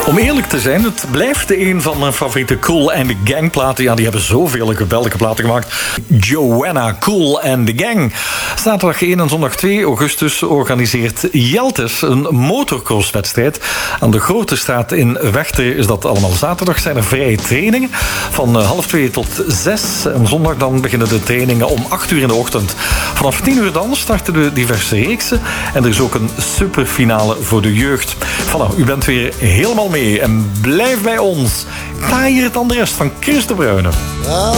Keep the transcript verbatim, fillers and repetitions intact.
Om eerlijk te zijn, het blijft een van mijn favoriete Kool and the Gang platen. Ja, die hebben zoveel geweldige platen gemaakt. Joanna, Kool and the Gang. Zaterdag één en zondag twee augustus organiseert Jeltes een motorcrosswedstrijd. Aan de Grote Straat in Wechter is dat allemaal zaterdag. Zijn er vrije trainingen van half twee tot zes. En zondag dan beginnen de trainingen om acht uur in de ochtend. Vanaf tien uur dan starten de diverse reeksen. En er is ook een superfinale voor de jeugd. Voilà, u bent weer helemaal mee. En blijf bij ons. Ga hier het andere rest van Chris de Bruyne.